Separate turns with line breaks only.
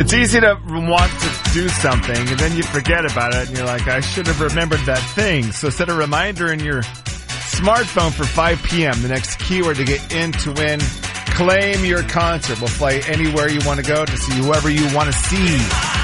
It's easy to want to do something, and then you forget about it, and you're like, I should have remembered that thing. So set a reminder in your smartphone for 5 p.m., the next keyword to get in to win. Claim your concert. We'll fly anywhere you want to go to see whoever you want to see.